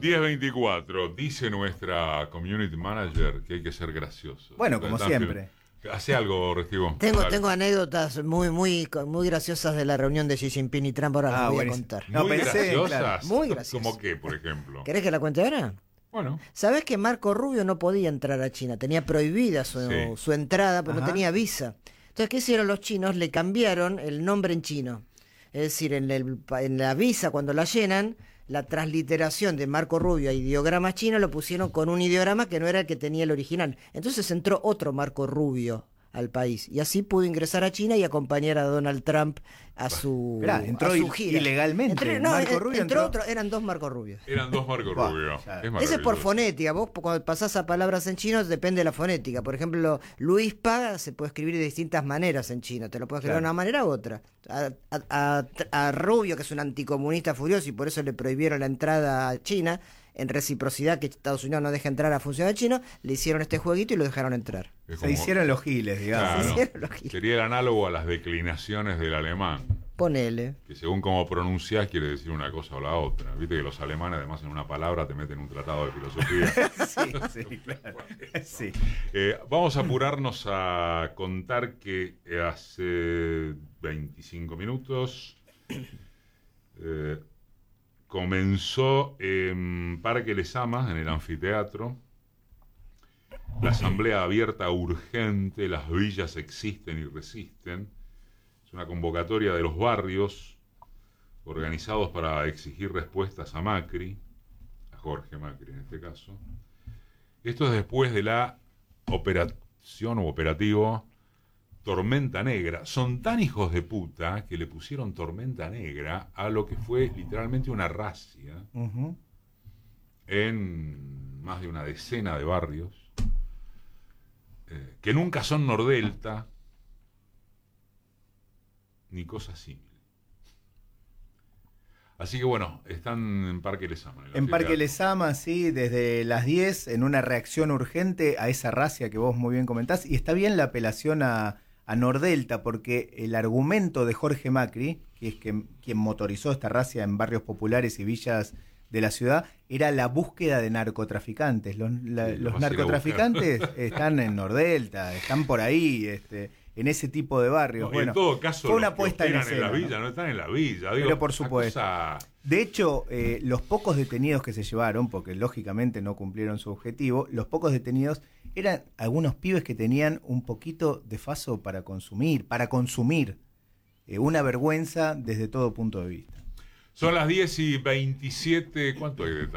10:24, dice nuestra community manager que hay que ser gracioso. Bueno, como siempre. Hace algo, Restivo. Tengo anécdotas muy graciosas de la reunión de Xi Jinping y Trump, ahora las voy a contar. No, muy graciosas. Claro. Muy graciosas. ¿Cómo qué, por ejemplo? ¿Querés que la cuente ahora? Bueno. ¿Sabés que Marco Rubio no podía entrar a China? Tenía prohibida su entrada, porque no tenía visa. Entonces, ¿qué hicieron los chinos? Le cambiaron el nombre en chino. Es decir, en la visa, cuando la llenan, la transliteración de Marco Rubio a ideogramas chinos lo pusieron con un ideograma que no era el que tenía el original. Entonces entró otro Marco Rubio al país y así pudo ingresar a China y acompañar a Donald Trump a su, entró a su gira. Ilegalmente. Marco Rubio entró otro, eran dos Marco Rubios. Eran dos Marco Rubio. Ese es por fonética. Vos cuando pasás a palabras en chino depende de la fonética. Por ejemplo, Luis Pa se puede escribir de distintas maneras en chino. Te lo puedes escribir de una manera u otra. A Rubio, que es un anticomunista furioso y por eso le prohibieron la entrada a China, en reciprocidad que Estados Unidos no deja entrar a funcionarios chinos, le hicieron este jueguito y lo dejaron entrar. Se hicieron los giles, digamos. Claro, sería el análogo a las declinaciones del alemán. Ponele. Que según cómo pronunciás quiere decir una cosa o la otra. Viste que los alemanes además en una palabra te meten un tratado de filosofía. Sí, claro. Sí. Vamos a apurarnos a contar que hace 25 minutos comenzó en Parque Lesamas, en el anfiteatro, la asamblea abierta urgente, las villas existen y resisten. Es una convocatoria de los barrios organizados para exigir respuestas a Macri, a Jorge Macri en este caso. Esto es después de la operación o operativo Tormenta Negra. Son tan hijos de puta que le pusieron Tormenta Negra a lo que fue literalmente una razzia en más de una decena de barrios que nunca son Nordelta ni cosa similar. Así que bueno, están en Parque Lezama. En Parque Lezama, sí, desde las 10, en una reacción urgente a esa razzia que vos muy bien comentás. Y está bien la apelación a Nordelta, porque el argumento de Jorge Macri, que es quien motorizó esta razzia en barrios populares y villas de la ciudad, era la búsqueda de narcotraficantes. Los narcotraficantes están en Nordelta, están por ahí, en ese tipo de barrios. No, bueno, en todo caso, fue una apuesta en escena, la villa, ¿no? Están en la villa. Digo, pero por supuesto. De hecho, los pocos detenidos que se llevaron, porque lógicamente no cumplieron su objetivo, los pocos detenidos eran algunos pibes que tenían un poquito de faso para consumir. Una vergüenza desde todo punto de vista. Son las 10:27. ¿Cuánto hay de